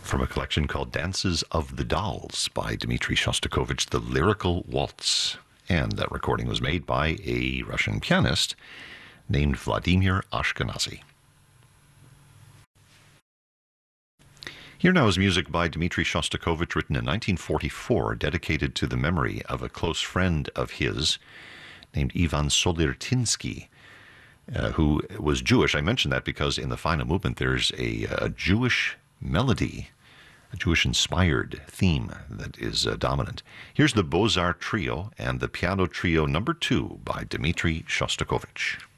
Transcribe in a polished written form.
From a collection called Dances of the Dolls by Dmitri Shostakovich, the Lyrical Waltz. And that recording was made by a Russian pianist named Vladimir Ashkenazy. Here now is music by Dmitri Shostakovich, written in 1944, dedicated to the memory of a close friend of his named Ivan Solirtinsky, who was Jewish. I mention that because in the final movement there's a Jewish melody, a Jewish-inspired theme that is dominant. Here's the Beaux-Arts Trio and the Piano Trio No. 2 by Dmitri Shostakovich.